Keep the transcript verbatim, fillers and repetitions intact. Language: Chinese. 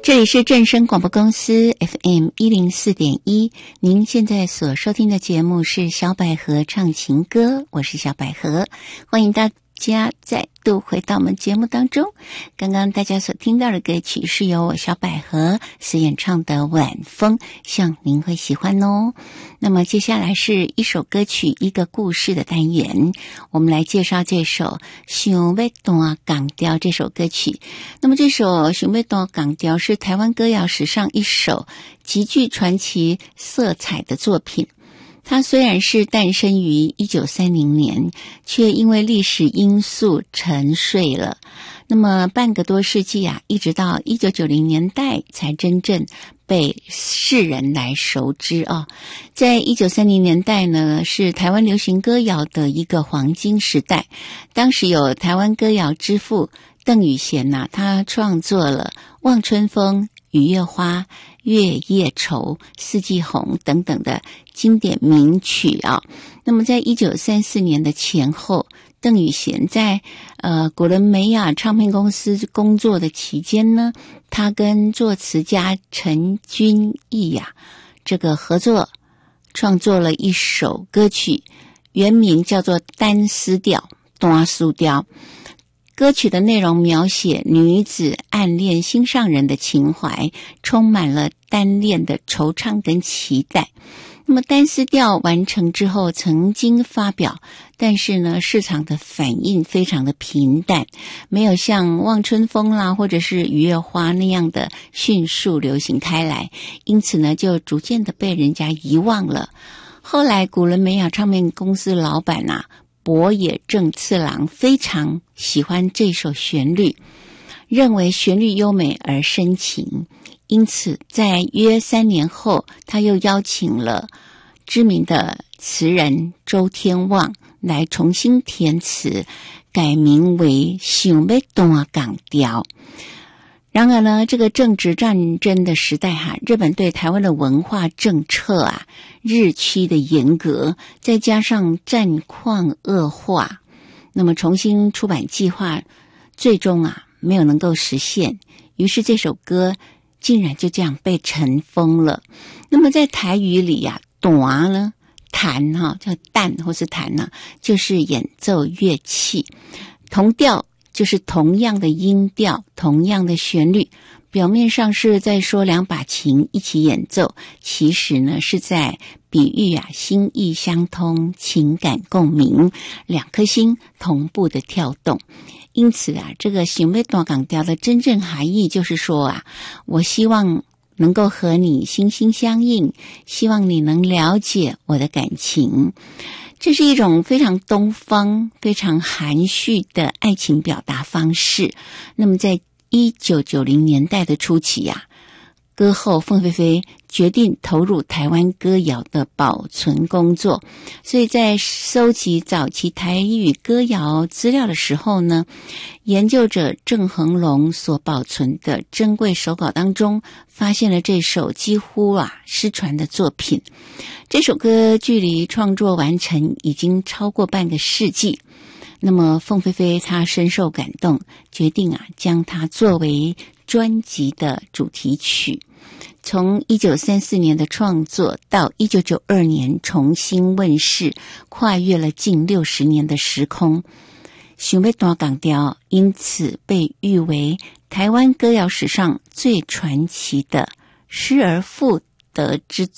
这里是正声广播公司 F M 一零四点一，您现在所收听的节目是小百合唱情歌，我是小百合，欢迎大家再度回到我们节目当中。刚刚大家所听到的歌曲是由我小百合所演唱的《晚风》，希望您会喜欢哦。那么接下来是一首歌曲一个故事的单元，我们来介绍这首想要弹港调这首歌曲。那么这首想要弹港调是台湾歌谣史上一首极具传奇色彩的作品。它虽然是诞生于一九三零年，却因为历史因素沉睡了。那么半个多世纪啊，一直到一九九零年代才真正被世人来熟知啊。在一九三零年代呢，是台湾流行歌谣的一个黄金时代。当时有台湾歌谣之父邓雨贤呐、啊，他创作了《望春风》、《雨月花》、《月夜愁》、《四季红》等等的经典名曲啊。那么在一九三四年的前后，邓雨贤在呃古伦美亚唱片公司工作的期间呢，他跟作词家陈君毅呀、啊、这个合作创作了一首歌曲，原名叫做《单丝调》单丝调。歌曲的内容描写女子暗恋心上人的情怀，充满了单恋的惆怅跟期待。那么单丝调完成之后曾经发表，但是呢市场的反应非常的平淡，没有像望春风啦或者是雨月花那样的迅速流行开来，因此呢就逐渐的被人家遗忘了。后来古伦美亚唱片公司老板啊博野正次郎非常喜欢这首旋律，认为旋律优美而深情，因此在约三年后，他又邀请了知名的词人周天旺来重新填词，改名为想要弹港调。然而呢，这个正值战争的时代哈，日本对台湾的文化政策啊日趋的严格，再加上战况恶化，那么重新出版计划最终啊没有能够实现，于是这首歌竟然就这样被尘封了。那么在台语里啊，弹呢弹哈叫弹或是弹呢、啊，就是演奏乐器，同调就是同样的音调，同样的旋律，表面上是在说两把琴一起演奏，其实呢是在比喻啊心意相通，情感共鸣，两颗心同步的跳动。因此啊，这个想要弹港调的真正含义就是说啊，我希望能够和你心心相印，希望你能了解我的感情。这是一种非常东方非常含蓄的爱情表达方式。那么在一九九零年代的初期啊，歌后凤飞飞决定投入台湾歌谣的保存工作，所以在收集早期台语歌谣资料的时候呢，研究者郑恒龙所保存的珍贵手稿当中，发现了这首几乎啊失传的作品。这首歌距离创作完成已经超过半个世纪，那么凤飞飞她深受感动，决定啊将它作为专辑的主题曲。从一九三四年的创作到一九九二年重新问世，跨越了近六十年的时空。想要弹港调因此被誉为台湾歌谣史上最传奇的失而复得之